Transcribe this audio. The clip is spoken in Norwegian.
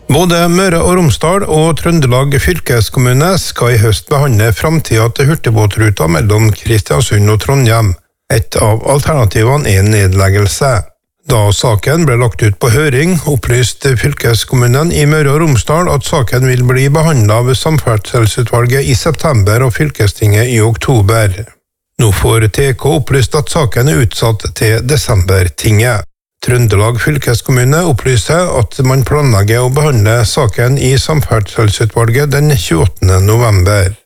Både Møre og Romsdal og Trøndelag fylkeskommune skal i høst behandle fremtiden til hurtigbåtruta mellom Kristiansund og Trondheim. Et av alternativene er nedleggelse. Da saken ble lagt ut på høring, opplyste fylkeskommunen i Møre og Romsdal at saken vil bli behandlet av Samferdselsutvalget i september og fylkestinget i oktober. Nå får TK opplyst at saken er utsatt til desembertinget. Trøndelag fylkeskommune opplyser at man planlegger å behandle saken i Samferdselsutvalget den 28. november.